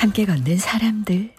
함께 걷는 사람들.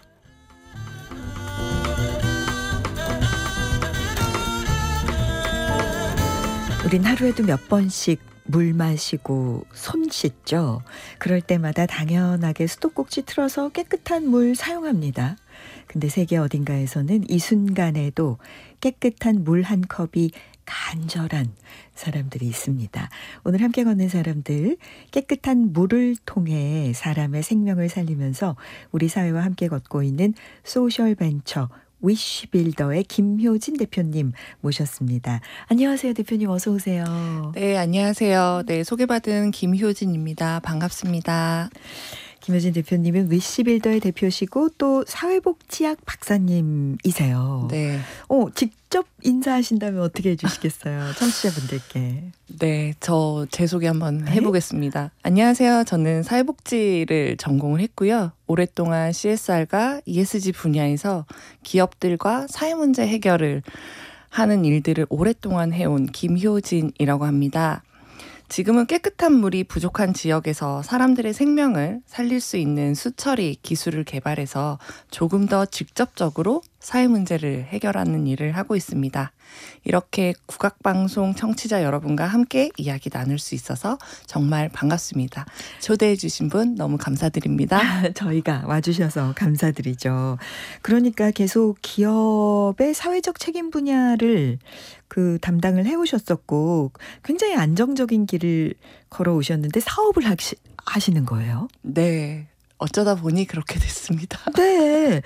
우린 하루에도 몇 번씩 물 마시고 손 씻죠. 그럴 때마다 당연하게 수도꼭지 틀어서 깨끗한 물 사용합니다. 근데 세계 어딘가에서는 이 순간에도 깨끗한 물 한 컵이 간절한 사람들이 있습니다. 오늘 함께 걷는 사람들, 깨끗한 물을 통해 사람의 생명을 살리면서 우리 사회와 함께 걷고 있는 소셜벤처 위시빌더의 김효진 대표님 모셨습니다. 안녕하세요, 대표님. 어서 오세요. 네, 안녕하세요. 네, 소개받은 김효진입니다. 반갑습니다. 김효진 대표님은 위시빌더의 대표시고 또 사회복지학 박사님이세요. 네. 직접 인사하신다면 어떻게 해주시겠어요? 청취자분들께. 네, 제 소개 한번 해보겠습니다. 안녕하세요. 저는 사회복지를 전공을 했고요. 오랫동안 CSR과 ESG 분야에서 기업들과 사회 문제 해결을 하는 일들을 오랫동안 해온 김효진이라고 합니다. 지금은 깨끗한 물이 부족한 지역에서 사람들의 생명을 살릴 수 있는 수처리 기술을 개발해서 조금 더 직접적으로 사회 문제를 해결하는 일을 하고 있습니다. 이렇게 국악방송 청취자 여러분과 함께 이야기 나눌 수 있어서 정말 반갑습니다. 초대해 주신 분 너무 감사드립니다. 저희가 와주셔서 감사드리죠. 그러니까 계속 기업의 사회적 책임 분야를 담당을 해오셨었고 굉장히 안정적인 길을 걸어오셨는데 사업을 하시는 거예요? 네. 어쩌다 보니 그렇게 됐습니다. 네.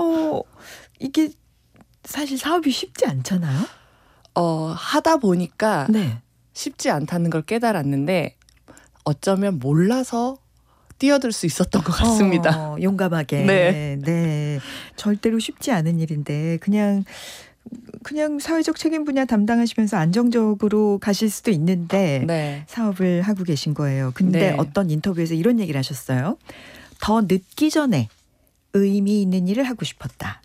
이게 사실 사업이 쉽지 않잖아요? 하다 보니까 네. 쉽지 않다는 걸 깨달았는데 어쩌면 몰라서 뛰어들 수 있었던 것 같습니다. 용감하게. 네. 절대로 쉽지 않은 일인데 그냥 사회적 책임 분야 담당하시면서 안정적으로 가실 수도 있는데 네. 사업을 하고 계신 거예요. 근데 네. 어떤 인터뷰에서 이런 얘기를 하셨어요. 더 늦기 전에 의미 있는 일을 하고 싶었다.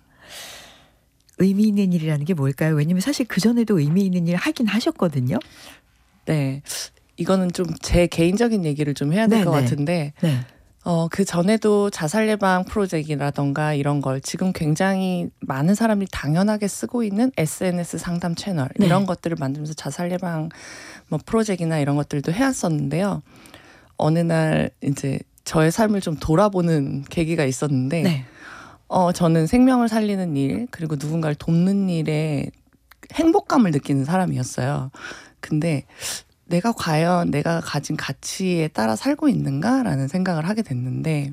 의미 있는 일이라는 게 뭘까요? 왜냐면 사실 그전에도 의미 있는 일을 하긴 하셨거든요. 네. 이거는 좀 제 개인적인 얘기를 좀 해야 될 것 같은데 네. 그 전에도 자살 예방 프로젝트라던가 이런 걸 지금 굉장히 많은 사람들이 당연하게 쓰고 있는 SNS 상담 채널 이런 것들을 만들면서 자살 예방 프로젝트나 이런 것들도 해왔었는데요. 어느 날 이제 저의 삶을 좀 돌아보는 계기가 있었는데 저는 생명을 살리는 일 그리고 누군가를 돕는 일에 행복감을 느끼는 사람이었어요. 근데 내가 과연 내가 가진 가치에 따라 살고 있는가라는 생각을 하게 됐는데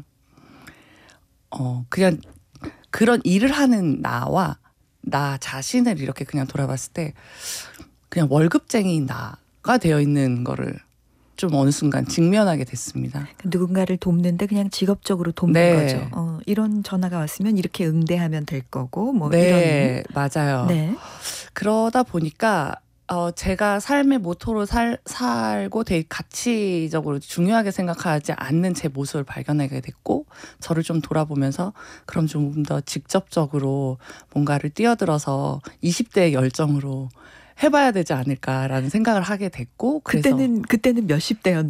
그냥 그런 일을 하는 나와 나 자신을 이렇게 그냥 돌아봤을 때 그냥 월급쟁이인 나가 되어 있는 거를 좀 어느 순간 직면하게 됐습니다. 누군가를 돕는데 그냥 직업적으로 돕는 거죠. 이런 전화가 왔으면 이렇게 응대하면 될 거고 네, 이런. 맞아요. 네. 그러다 보니까 제가 삶의 모토로 살고 되게 가치적으로 중요하게 생각하지 않는 제 모습을 발견하게 됐고 저를 좀 돌아보면서 그럼 좀 더 직접적으로 뭔가를 뛰어들어서 20대의 열정으로 해봐야 되지 않을까라는 생각을 하게 됐고 그때는 몇십 대였는데